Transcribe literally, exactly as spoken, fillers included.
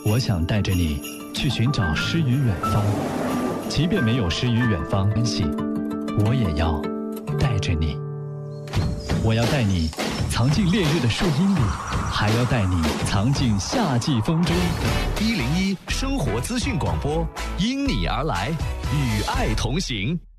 我想带着你去寻找诗与远方，即便没有诗与远方关系，我也要带着你。我要带你藏进烈日的树荫里，还要带你藏进夏季风中。 一零一生活资讯广播，因你而来，与爱同行。